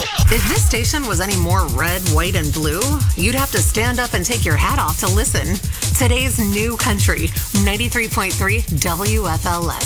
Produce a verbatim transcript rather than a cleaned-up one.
If this station was any more red, white, and blue, you'd have to stand up and take your hat off to listen. Today's new country, ninety-three point three W F L S.